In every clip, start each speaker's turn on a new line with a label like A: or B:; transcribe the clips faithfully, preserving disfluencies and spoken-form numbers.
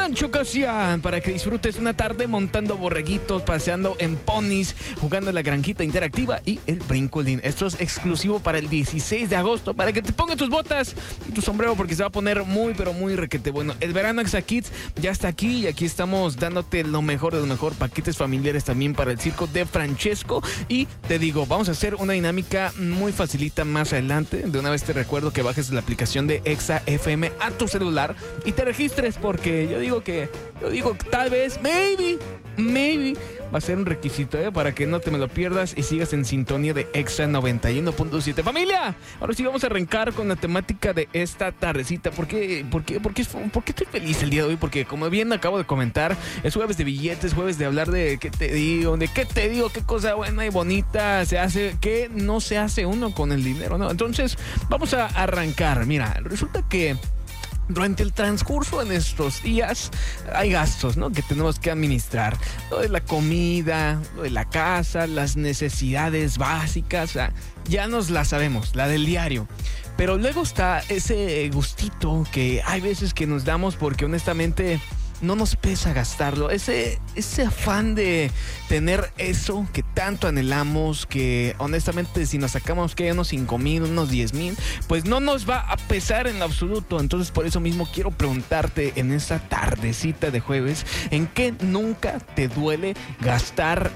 A: Rancho Casián para que disfrutes una tarde montando borreguitos, paseando en ponis, jugando en la granjita interactiva y el brincolín. Esto es exclusivo para el dieciséis de agosto, para que te pongas tus botas y tu sombrero porque se va a poner muy, pero muy requete bueno. El verano Exa Kids ya está aquí y aquí estamos dándote lo mejor de lo mejor, paquetes familiares también para el circo de Francesco. Y te digo, vamos a hacer una dinámica muy facilita más adelante. De una vez te recuerdo que bajes la aplicación de Exa F M a tu celular y te registres porque yo digo que, yo digo que tal vez, maybe, maybe va a ser un requisito, ¿eh? Para que no te me lo pierdas y sigas en sintonía de Exa noventa y uno punto siete. ¡Familia! Ahora sí vamos a arrancar con la temática de esta tardecita. ¿Por qué, por qué, por qué, por qué estoy feliz el día de hoy? Porque como bien acabo de comentar, es jueves de billetes, jueves de hablar de qué te digo, de qué te digo, qué cosa buena y bonita se hace, qué no se hace uno con el dinero, ¿no? Entonces, vamos a arrancar. Mira, resulta que durante el transcurso de estos días hay gastos, ¿no?, que tenemos que administrar. Lo de la comida, lo de la casa, las necesidades básicas, o sea, ya nos la sabemos, la del diario. Pero luego está ese gustito que hay veces que nos damos porque honestamente no nos pesa gastarlo. Ese, ese afán de tener eso que tanto anhelamos, que honestamente si nos sacamos que unos cinco mil, unos diez mil, pues no nos va a pesar en lo absoluto. Entonces por eso mismo quiero preguntarte en esta tardecita de jueves, ¿en qué nunca te duele gastar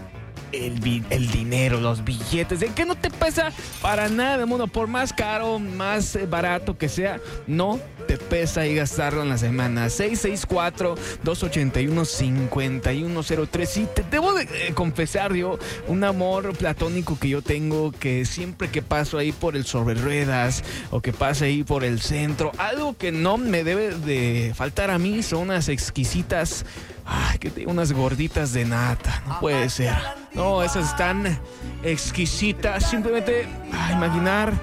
A: El, el dinero, los billetes? ¿En qué no te pesa para nada del mundo? Por más caro, más barato que sea, no te pesa y gastarlo en la semana. seis seis cuatro, dos ocho uno, cinco uno cero tres. Y te debo de eh, confesar yo un amor platónico que yo tengo, que siempre que paso ahí por el sobre ruedas o que pase ahí por el centro, algo que no me debe de faltar a mí son unas exquisitas, ay, que tengo unas gorditas de nata. No puede ser. No, esas están exquisitas. Simplemente a imaginar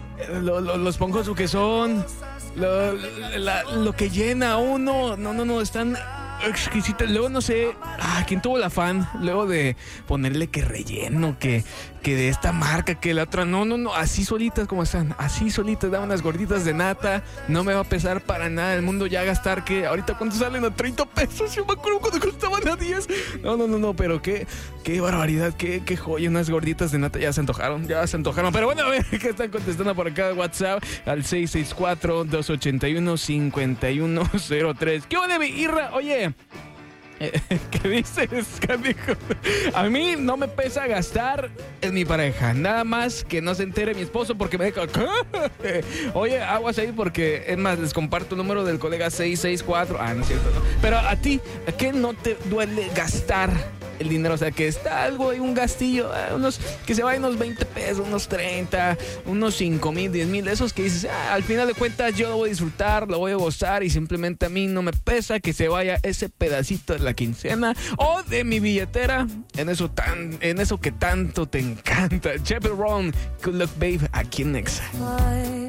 A: lo, lo, lo esponjoso que son, lo, la, lo que llena a uno. No, no, no, están exquisitas. Luego no sé, ah, quién tuvo el afán luego de ponerle que relleno, que, que de esta marca, que la otra. No, no, no, así solitas como están, así solitas, dan unas gorditas de nata. No me va a pesar para nada el mundo ya gastar, que ahorita cuánto salen a treinta pesos, yo me acuerdo cuando costaban a diez. No, no, no, no, pero qué, qué barbaridad, qué, qué joya, unas gorditas de nata, ya se antojaron, ya se antojaron. Pero bueno, a ver, ¿qué están contestando por acá de WhatsApp? Al seis seis cuatro, dos ocho uno, cinco uno cero tres. ¿Qué onda, mi Irra? Oye, ¿qué dices, canijo? A mí no me pesa gastar en mi pareja. Nada más que no se entere mi esposo porque me deja. ¿Qué? Oye, aguas ahí porque, es más, les comparto el número del colega seis seis cuatro. Ah, no es cierto, no. Pero a ti, ¿a qué no te duele gastar el dinero? O sea, que está algo ahí, un gastillo, eh, unos, que se vayan unos veinte pesos, unos treinta, unos cinco mil, diez mil, esos que dices, ah, al final de cuentas yo lo voy a disfrutar, lo voy a gozar y simplemente a mí no me pesa que se vaya ese pedacito de la quincena o de mi billetera en eso tan, en eso que tanto te encanta. Chappell Roan, Good Luck Babe, aquí en Nexa.